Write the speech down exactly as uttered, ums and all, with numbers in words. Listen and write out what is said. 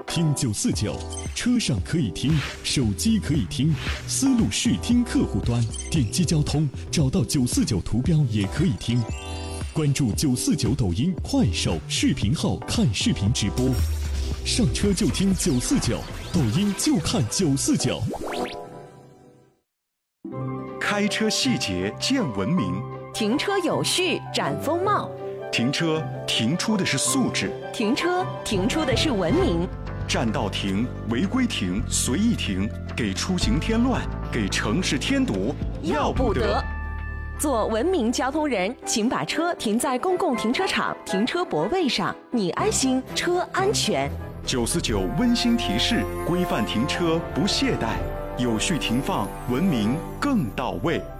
听九四九，车上可以听，手机可以听，思路视听客户端点击交通，找到九四九图标也可以听。关注九四九抖音、快手视频号看视频直播，上车就听九四九，抖音就看九四九。 开车细节见文明， 停车有序展风貌。 停车停出的是素质， 停车停出的是文明。 占道停、违规停、随意停，给出行添乱，给城市添堵，要不得。 做文明交通人，请把车停在公共停车场停车泊位上，你安心，车安全。 九四九温馨提示：规范停车不懈怠，有序停放，文明更到位。